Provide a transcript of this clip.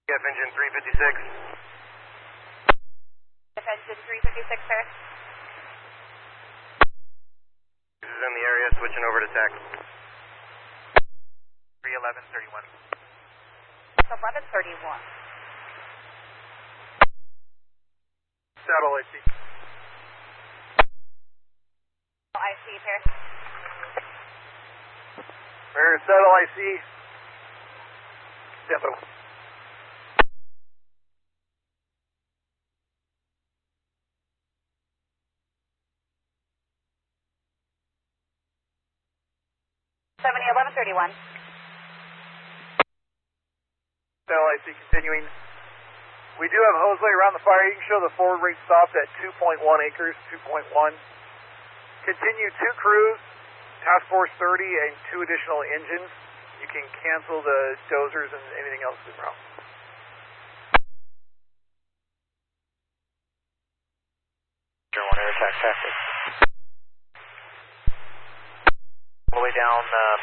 F engine 356. F engine 356, sir. This is in the area, switching over to TAC. 31131. 1131. Saddle IC. IC, pair. Saddle IC. Depot. Saddle IC continuing. We do have Jose around the fire. You can show the forward rate stopped at 2.1 acres, 2.1. Continue 2 crews, Task Force 30, and 2 additional engines. You can cancel the dozers and anything else in route. Sure, 1 air attack tactic. All the way down